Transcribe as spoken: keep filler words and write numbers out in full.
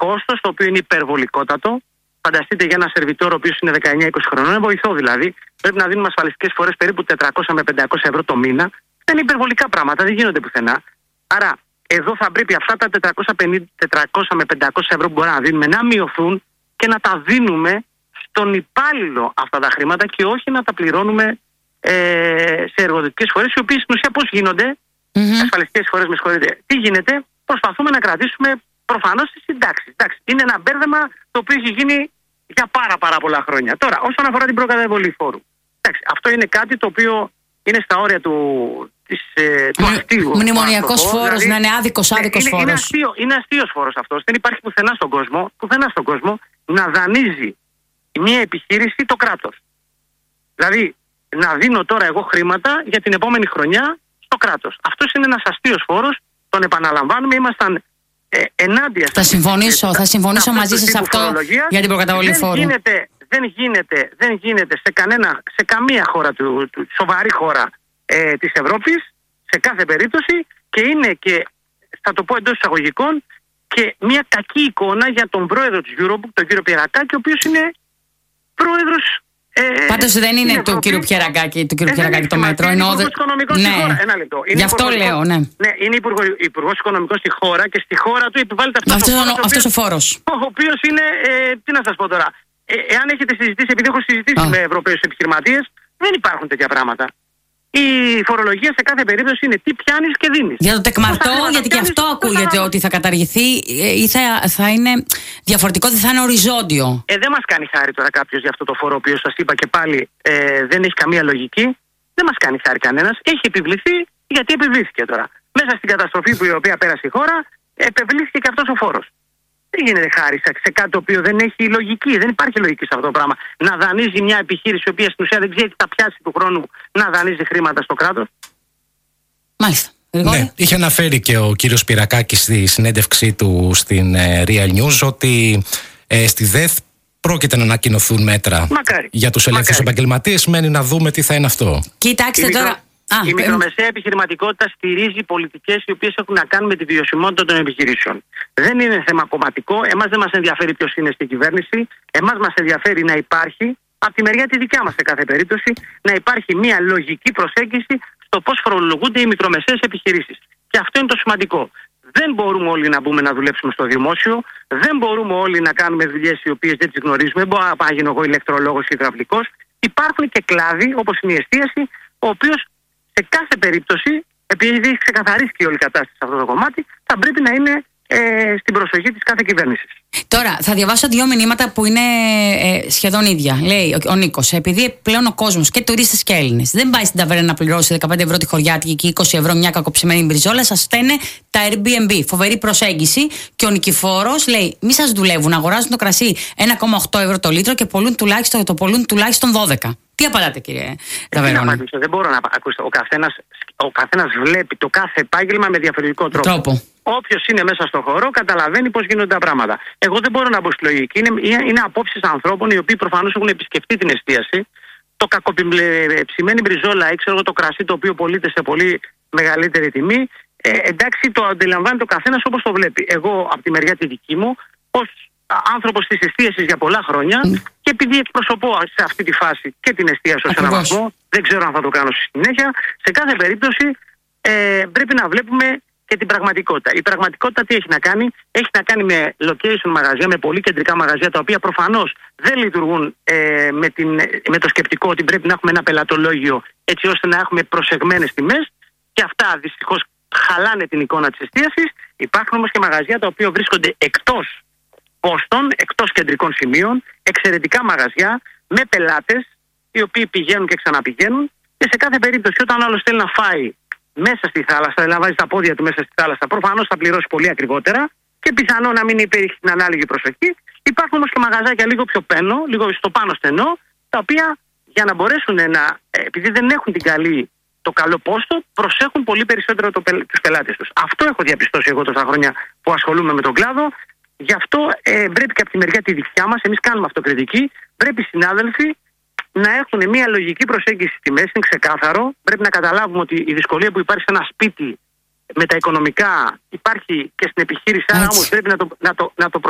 κόστος το οποίο είναι υπερβολικότατο. Φανταστείτε για ένα σερβιτόρο ο οποίος είναι δεκαεννιά είκοσι χρονών, είναι βοηθό δηλαδή. Πρέπει να δίνουμε ασφαλιστικές φορές περίπου τετρακόσια με πεντακόσια ευρώ το μήνα. Δεν είναι υπερβολικά πράγματα, δεν γίνονται πουθενά. Άρα εδώ θα πρέπει αυτά τα τετρακόσια πενήντα, τετρακόσια με πεντακόσια ευρώ που μπορούμε να δίνουμε να μειωθούν και να τα δίνουμε στον υπάλληλο αυτά τα χρήματα και όχι να τα πληρώνουμε ε, σε εργοδοτικές φορές, οι οποίες στην ουσία πώς γίνονται, mm-hmm. ασφαλιστικές φορές, με συγχωρείτε. Τι γίνεται, προσπαθούμε να κρατήσουμε προφανώς τις συντάξεις. Εντάξει, είναι ένα μπέρδεμα το οποίο έχει γίνει για πάρα πάρα πολλά χρόνια. Τώρα, όσον αφορά την προκαταβολή φόρου. Εντάξει, αυτό είναι κάτι το οποίο είναι στα όρια του, της, ε, του αστείου. Μνημονιακός φόρος, δηλαδή, να είναι άδικος, άδικος είναι, φόρος. Είναι, αστείο, είναι αστείος φόρος αυτός. Δεν υπάρχει πουθενά στον κόσμο, πουθενά στον κόσμο να δανείζει μια επιχείρηση το κράτος. Δηλαδή, να δίνω τώρα εγώ χρήματα για την επόμενη χρονιά στο κράτος. Αυτός είναι ένας αστείος φόρος, τον επαναλαμβάνουμε, ήμασταν ε, ενάντια. Θα συμφωνήσω, θα συμφωνήσω μαζί σας αυτό για την προκαταβολή φόρου. Γίνεται, δεν, γίνεται, δεν γίνεται σε, κανένα, σε καμία χώρα, του, του, σοβαρή χώρα ε, της Ευρώπης, σε κάθε περίπτωση, και είναι και, θα το πω εντός εισαγωγικών, και μια κακή εικόνα για τον πρόεδρο της Eurobook, τον κύριο Πιερακάκη, ο οποίος είναι πρόεδρος. Ε, Πάντως δεν είναι, είναι του κύριου Πιερακάκη, του κύριου Πιερακάκη το μέτρο. Είναι υπουργός οικονομικών ναι. στη χώρα. Ένα λεπτό. Γι' αυτό λέω, ναι. Ναι, είναι υπουργός οικονομικών στη χώρα και στη χώρα του επιβάλλεται αυτός αυτό, ο φόρος. Αυτός ο φόρος. Ο οποίος είναι, ε, τι να σας πω τώρα, ε, εάν έχετε συζητήσει, επειδή έχω συζητήσει oh. με Ευρωπαίους επιχειρηματίες, δεν υπάρχουν τέτοια πράγματα. Η φορολογία σε κάθε περίπτωση είναι τι πιάνεις και δίνεις. Για το τεκμαρτό, γιατί και αυτό ακούγεται ότι θα καταργηθεί ή θα, θα είναι διαφορετικό, δεν θα είναι οριζόντιο. Ε, δεν μας κάνει χάρη τώρα κάποιος για αυτό το φόρο, ο οποίος σας είπα και πάλι ε, δεν έχει καμία λογική. Δεν μας κάνει χάρη κανένας. Έχει επιβληθεί γιατί επιβλήθηκε τώρα. Μέσα στην καταστροφή που η οποία πέρασε η χώρα, επιβλήθηκε και αυτός ο φόρος. Δεν γίνεται χάρη σε κάτι το οποίο δεν έχει λογική. Δεν υπάρχει λογική σε αυτό το πράγμα. Να δανείζει μια επιχείρηση, η οποία στην ουσία δεν ξέρει τι θα πιάσει του χρόνου, να δανείζει χρήματα στο κράτος. Μάλιστα. Ναι, είχε αναφέρει και ο κύριος Πιερακάκης στη συνέντευξή του στην ε, Real News ότι ε, στη ΔΕΘ πρόκειται να ανακοινωθούν μέτρα Μακάρι. για τους ελεύθερους επαγγελματίες. Μένει να δούμε τι θα είναι αυτό. Κοιτάξτε η τώρα. Μικρο... Α, η μικρομεσαία επιχειρηματικότητα στηρίζει πολιτικές οι οποίες έχουν να κάνουν με τη βιωσιμότητα των επιχειρήσεων. Δεν είναι θέμα κομματικό. Εμάς δεν μας ενδιαφέρει ποιος είναι στην κυβέρνηση. Εμάς μας ενδιαφέρει να υπάρχει, από τη μεριά τη δικιά μας σε κάθε περίπτωση, να υπάρχει μια λογική προσέγγιση στο πώς φορολογούνται οι μικρομεσαίες επιχειρήσεις. Και αυτό είναι το σημαντικό. Δεν μπορούμε όλοι να μπούμε να δουλέψουμε στο δημόσιο. Δεν μπορούμε όλοι να κάνουμε δουλειές οι οποίες δεν τις γνωρίζουμε. Μπορώ να γίνω εγώ ηλεκτρολόγος ή υδραυλικός. Υπάρχουν και κλάδοι, όπως είναι η εστίαση, ο οποίος σε κάθε περίπτωση, επειδή έχει ξεκαθαρίσει και όλη η κατάσταση σε αυτό το κομμάτι, θα πρέπει να είναι ε, στην προσοχή της κάθε κυβέρνησης. Τώρα, θα διαβάσω δύο μηνύματα που είναι ε, σχεδόν ίδια. Λέει ο, ο Νίκος, επειδή πλέον ο κόσμος και τουρίστες και Έλληνες δεν πάει στην ταβέρνα να πληρώσει δεκαπέντε ευρώ τη χωριάτικη και είκοσι ευρώ μια κακοψημένη μπριζόλα, σας φταίνε τα Airbnb. Φοβερή προσέγγιση. Και ο Νικηφόρος λέει: μη σας δουλεύουν, αγοράζουν το κρασί ένα κόμμα οκτώ ευρώ το λίτρο και πολλούν τουλάχιστον, το πολλούν τουλάχιστον δώδεκα. Τι απαντάτε, κύριε Ταβερόνα? Δεν μπορώ να απαντήσω. Ο καθένας, ο καθένας βλέπει το κάθε επάγγελμα με διαφορετικό τρόπο. τρόπο. Όποιος είναι μέσα στον χώρο καταλαβαίνει πώς γίνονται τα πράγματα. Εγώ δεν μπορώ να μπω στη λογική. Είναι, είναι απόψεις ανθρώπων οι οποίοι προφανώς έχουν επισκεφτεί την εστίαση. Το κακοψημένη μπριζόλα ή ξέρω το κρασί το οποίο πωλείται σε πολύ μεγαλύτερη τιμή. Ε, εντάξει, το αντιλαμβάνεται ο καθένας όπως το βλέπει. Εγώ από τη μεριά τη δική μου, ως άνθρωπος της εστίασης για πολλά χρόνια, mm. και επειδή εκπροσωπώ σε αυτή τη φάση και την εστίαση ως έναν βαθμό, δεν ξέρω αν θα το κάνω στη συνέχεια, σε κάθε περίπτωση ε, πρέπει να βλέπουμε και την πραγματικότητα. Η πραγματικότητα τι έχει να κάνει? Έχει να κάνει με location μαγαζιά, με πολύ κεντρικά μαγαζιά, τα οποία προφανώς δεν λειτουργούν ε, με, την, με το σκεπτικό ότι πρέπει να έχουμε ένα πελατολόγιο έτσι ώστε να έχουμε προσεγμένες τιμές, και αυτά δυστυχώς χαλάνε την εικόνα της εστίασης. Υπάρχουν όμως και μαγαζιά τα οποία βρίσκονται εκτός πόστων, εκτός κεντρικών σημείων, εξαιρετικά μαγαζιά με πελάτες οι οποίοι πηγαίνουν και ξαναπηγαίνουν, και σε κάθε περίπτωση όταν ο άλλος θέλει να φάει μέσα στη θάλασσα, δηλαδή να βάζει τα πόδια του μέσα στη θάλασσα, προφανώς θα πληρώσει πολύ ακριβότερα και πιθανό να μην υπήρχε την ανάλογη προσοχή. Υπάρχουν όμως και μαγαζάκια λίγο πιο πένω, λίγο στο πάνω στενό, τα οποία για να μπορέσουν να, επειδή δεν έχουν την καλή, το καλό πόστο, προσέχουν πολύ περισσότερο το, τους πελάτες τους. Αυτό έχω διαπιστώσει εγώ τόσα χρόνια που ασχολούμαι με τον κλάδο. Γι' αυτό ε, πρέπει και από τη μεριά τη δικιά μας, εμείς κάνουμε αυτοκριτική, πρέπει οι συνάδελφοι να έχουν μια λογική προσέγγιση στη μέση, είναι ξεκάθαρο. Πρέπει να καταλάβουμε ότι η δυσκολία που υπάρχει σε ένα σπίτι με τα οικονομικά υπάρχει και στην επιχείρηση, άρα όμως πρέπει να το, να το, να το